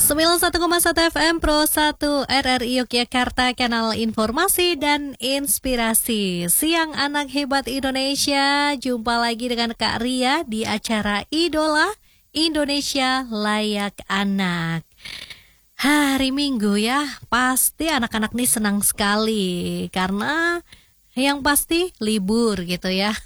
91,1 FM Pro 1 RRI Yogyakarta, kanal informasi dan inspirasi. Siang anak hebat Indonesia, jumpa lagi dengan Kak Ria di acara Idola Indonesia Layak Anak. Hari Minggu ya, pasti anak-anak nih senang sekali karena yang pasti libur gitu ya.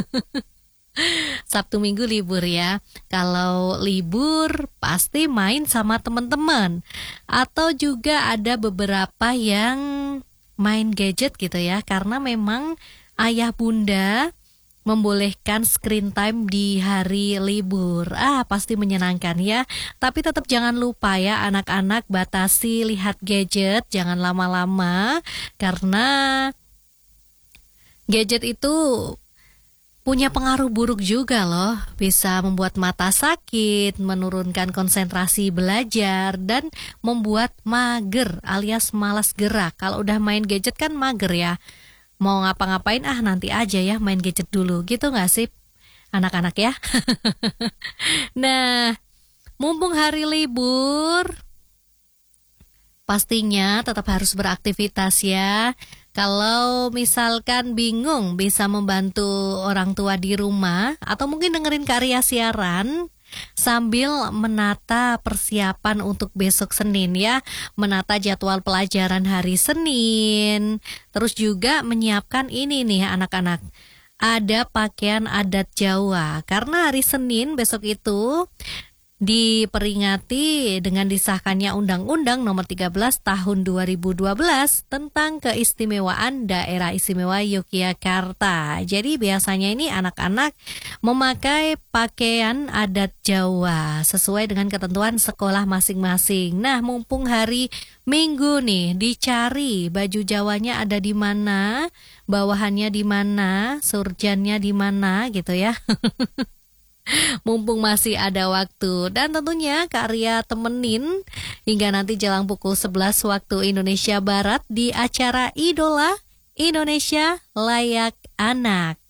Sabtu Minggu libur ya. Kalau libur pasti main sama teman-teman. Atau juga ada beberapa yang main gadget gitu ya. Karena memang ayah bunda membolehkan screen time di hari libur. Pasti menyenangkan ya. Tapi tetap jangan lupa ya anak-anak, batasi lihat gadget, jangan lama-lama. Karena gadget itu punya pengaruh buruk juga loh, bisa membuat mata sakit, menurunkan konsentrasi belajar, dan membuat mager alias malas gerak. Kalau udah main gadget kan mager ya, mau ngapa-ngapain nanti aja ya main gadget dulu, gitu gak sih anak-anak ya? Nah, mumpung hari libur, pastinya tetap harus beraktivitas ya. Kalau misalkan bingung bisa membantu orang tua di rumah atau mungkin dengerin Kak Ria siaran sambil menata persiapan untuk besok Senin ya, menata jadwal pelajaran hari Senin. Terus juga menyiapkan ini nih anak-anak, ada pakaian adat Jawa karena hari Senin besok itu diperingati dengan disahkannya Undang-Undang Nomor 13 Tahun 2012 tentang keistimewaan Daerah Istimewa Yogyakarta. Jadi biasanya ini anak-anak memakai pakaian adat Jawa sesuai dengan ketentuan sekolah masing-masing. Nah, mumpung hari Minggu nih, dicari baju Jawanya ada di mana, bawahannya di mana, surjannya di mana gitu ya. Mumpung masih ada waktu. Dan tentunya Kak Ria temenin hingga nanti jelang pukul 11 waktu Indonesia Barat di acara Idola Indonesia Layak Anak.